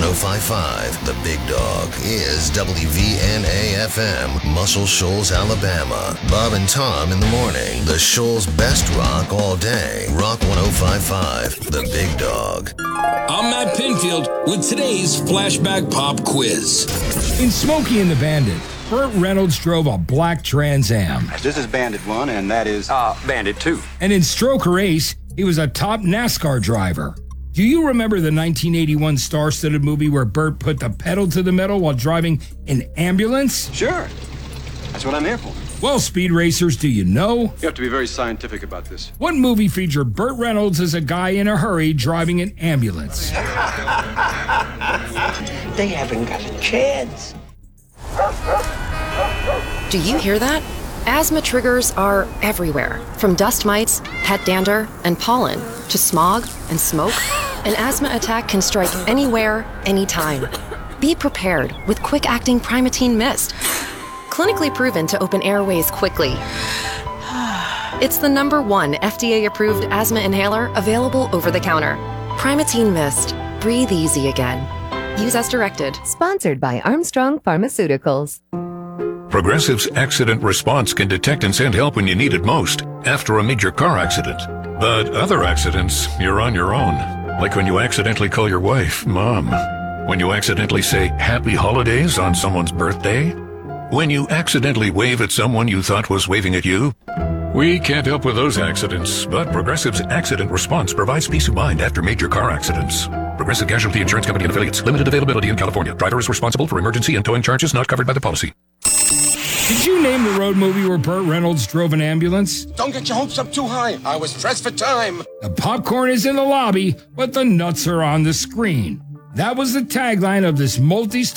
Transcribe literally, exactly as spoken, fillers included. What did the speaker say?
oh five point five. The Big Dog is W V N A F M, Muscle Shoals, Alabama. Bob and Tom in the morning. The Shoals' best rock all day. Rock one oh five point five. The Big Dog. I'm Matt Pinfield with today's Flashback Pop Quiz. In Smokey and the Bandit, Burt Reynolds drove a black Trans Am. This is Bandit one, and that is... Uh, Bandit two. And in Stroker Ace, he was a top NASCAR driver. Do you remember the nineteen eighty-one star-studded movie where Burt put the pedal to the metal while driving an ambulance? Sure. That's what I'm here for. Well, Speed Racers, do you know? You have to be very scientific about this. What movie featured Burt Reynolds as a guy in a hurry driving an ambulance? They haven't got a chance. Do you hear that? Asthma triggers are everywhere, from dust mites, pet dander, and pollen, to smog and smoke. An asthma attack can strike anywhere, anytime. Be prepared with quick-acting Primatene Mist. Clinically proven to open airways quickly. It's the number one F D A-approved asthma inhaler available over the counter. Primatene Mist. Breathe easy again. Use as directed. Sponsored by Armstrong Pharmaceuticals. Progressive's accident response can detect and send help when you need it most, after a major car accident. But other accidents, you're on your own. Like when you accidentally call your wife Mom. When you accidentally say Happy Holidays on someone's birthday. When you accidentally wave at someone you thought was waving at you. We can't help with those accidents, but Progressive's accident response provides peace of mind after major car accidents. Progressive Casualty Insurance Company and Affiliates. Limited availability in California. Driver is responsible for emergency and towing charges not covered by the policy. Did you name the road movie where Burt Reynolds drove an ambulance? Don't get your hopes up too high. I was pressed for time. The popcorn is in the lobby, but the nuts are on the screen. That was the tagline of this multi